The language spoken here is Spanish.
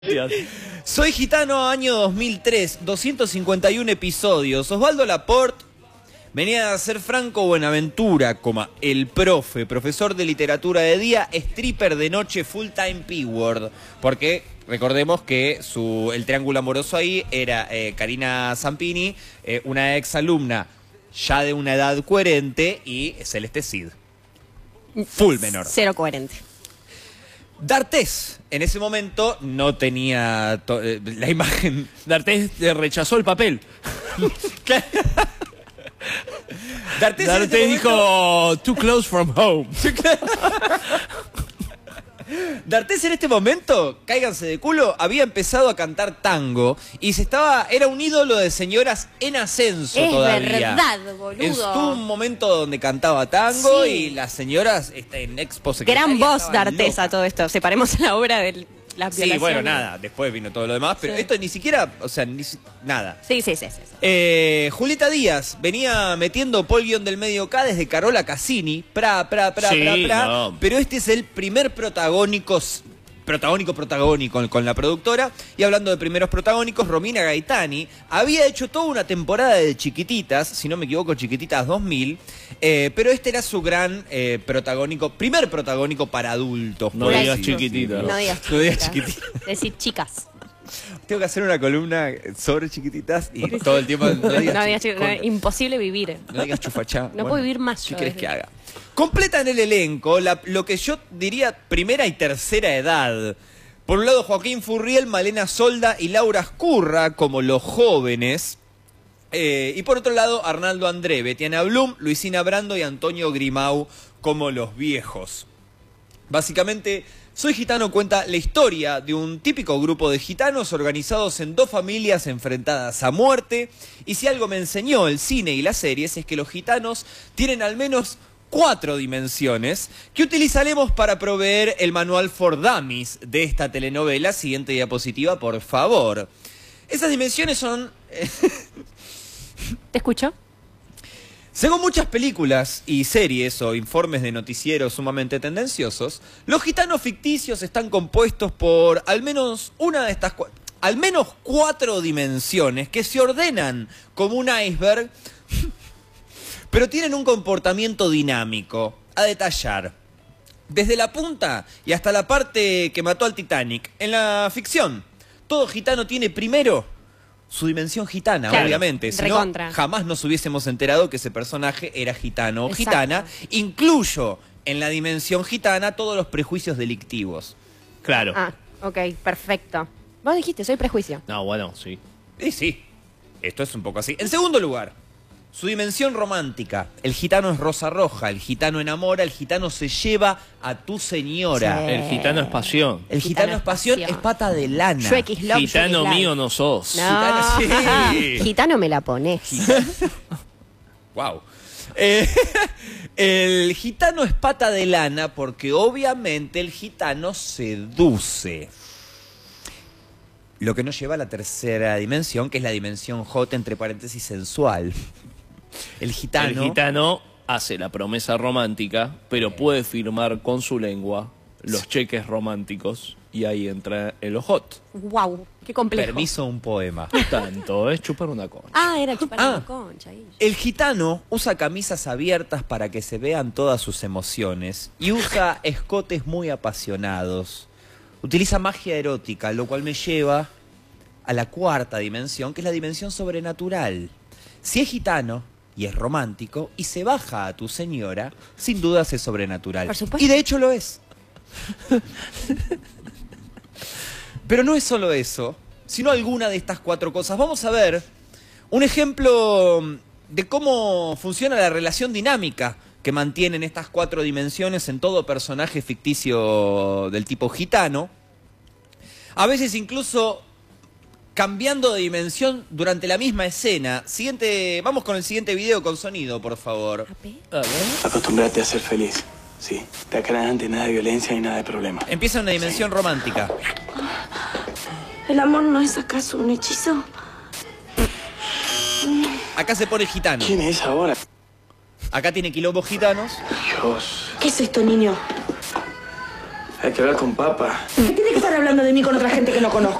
Soy Gitano, año 2003, 251 episodios. Osvaldo Laporte venía a ser Franco Buenaventura, el profe, profesor de literatura de día, stripper de noche, full time P-word. Porque recordemos que el triángulo amoroso ahí era Karina Zampini, una ex alumna ya de una edad coherente, y Celeste Cid, full menor. Cero coherente. D'Artés, en ese momento, no tenía la imagen. D'Artés rechazó el papel. D'Artés dijo, too close from home. D'Artés en este momento, cáiganse de culo, había empezado a cantar tango y era un ídolo de señoras en ascenso todavía. Es verdad, boludo. Estuvo un momento donde cantaba tango, sí, y las señoras en Expo Secretaria. Gran voz D'Artés a todo esto. Separemos la obra de las violaciones. Sí, bueno, nada, después vino todo lo demás, pero esto ni siquiera, o sea, nada. Sí. Julieta Díaz venía metiendo Paul del medio K desde Carola Cassini, no. pero este es el primer protagónico con la productora. Y hablando de primeros protagónicos, Romina Gaetani había hecho toda una temporada de Chiquititas, si no me equivoco, Chiquititas 2000, pero este era su gran primer protagónico para adultos. No digas Chiquititas. No digas Chiquititas. Decir chicas. Tengo que hacer una columna sobre Chiquititas y todo el tiempo no digas imposible vivir. No digas chufachá. No puedo vivir más. ¿Qué querés que haga? Completan el elenco lo que yo diría primera y tercera edad. Por un lado, Joaquín Furriel, Malena Solda y Laura Escurra como los jóvenes. Y por otro lado, Arnaldo André, Betiana Blum, Luisina Brando y Antonio Grimau como los viejos. Básicamente, Soy Gitano cuenta la historia de un típico grupo de gitanos organizados en dos familias enfrentadas a muerte. Y si algo me enseñó el cine y las series es que los gitanos tienen al menos 4 dimensiones que utilizaremos para proveer el manual for dummies de esta telenovela. Siguiente diapositiva, por favor. Esas dimensiones son... ¿Te escucho? Según muchas películas y series o informes de noticieros sumamente tendenciosos, los gitanos ficticios están compuestos por al menos al menos 4 dimensiones que se ordenan como un iceberg, pero tienen un comportamiento dinámico. A detallar, desde la punta y hasta la parte que mató al Titanic. En la ficción, todo gitano tiene primero su dimensión gitana, claro, obviamente. Si no, jamás nos hubiésemos enterado que ese personaje era gitano o gitana. Incluyo en la dimensión gitana todos los prejuicios delictivos. Claro. Ah, ok, perfecto. Vos dijiste, soy prejuicio. No, bueno, sí. Sí, esto es un poco así. En segundo lugar, su dimensión romántica. El gitano es rosa roja, el gitano enamora, el gitano se lleva a tu señora. Sí. El gitano es pasión. El gitano es pasión, es pata de lana. Gitano mío no sos. No. Gitano, sí. Gitano me la pones. Wow. El gitano es pata de lana porque obviamente el gitano seduce. Lo que nos lleva a la tercera dimensión, que es la dimensión J, entre paréntesis, sensual. El gitano hace la promesa romántica, pero puede firmar con su lengua los cheques románticos, y ahí entra el hot. Wow, qué complejo. Permiso, un poema. Tanto, es chupar una concha. Ah, era chupar una concha. El gitano usa camisas abiertas para que se vean todas sus emociones y usa escotes muy apasionados. Utiliza magia erótica, lo cual me lleva a la cuarta dimensión, que es la dimensión sobrenatural. Si es gitano y es romántico y se baja a tu señora, sin dudas es sobrenatural. Por supuesto. Y de hecho lo es. Pero no es solo eso, sino alguna de estas 4 cosas. Vamos a ver un ejemplo de cómo funciona la relación dinámica que mantienen estas 4 dimensiones en todo personaje ficticio del tipo gitano. A veces incluso cambiando de dimensión durante la misma escena. Vamos con el siguiente video con sonido, por favor. Acostúmbrate a ser feliz. Sí, de acá en adelante nada de violencia y nada de problema. Empieza una dimensión romántica. ¿El amor no es acaso un hechizo? Acá se pone gitano. ¿Quién es ahora? Acá tiene quilombos gitanos. Dios. ¿Qué es esto, niño? Hay que hablar con papá. ¿Qué tiene que estar hablando de mí con otra gente que no conozco?